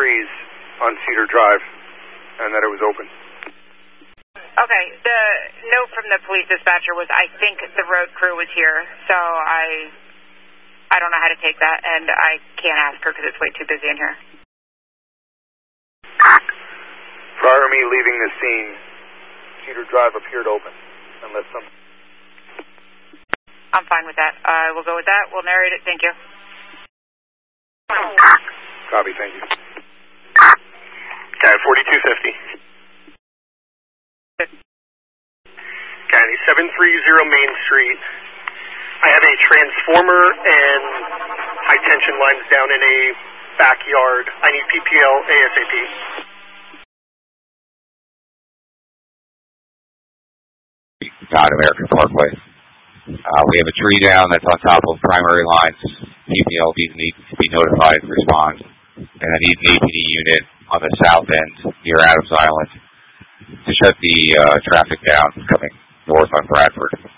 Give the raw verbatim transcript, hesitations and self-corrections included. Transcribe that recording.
trees on Cedar Drive and that it was open. Okay, the note from the police dispatcher was, I think the road crew was here, so I I don't know how to take that, and I can't ask her because it's way too busy in here. Prior to me leaving the scene, Cedar Drive appeared open, unless some... I'm fine with that. I uh, will go with that. We'll narrate it. Thank you. Copy, thank you. Okay, forty-two fifty. County, seven thirty Main Street. I have a transformer and high tension lines down in a backyard. I need P P L ASAP. Not American Parkway. Uh, we have a tree down that's on top of primary lines. P P L needs to be notified and respond. And I need an A P D unit on the south end near Adams Island to shut the uh, traffic down coming north on Bradford.